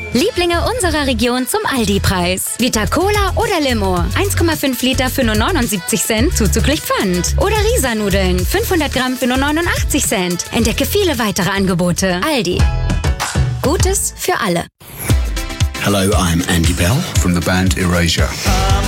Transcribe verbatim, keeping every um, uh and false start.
Lieblinge unserer Region zum Aldi-Preis. Vita Cola oder Limo. eins Komma fünf Liter für nur neunundsiebzig Cent, zuzüglich Pfand. Oder Risa-Nudeln. fünfhundert Gramm für nur neunundachtzig Cent. Entdecke viele weitere Angebote. Aldi. Gutes für alle. Hello, I'm Andy Bell from the band Erasure.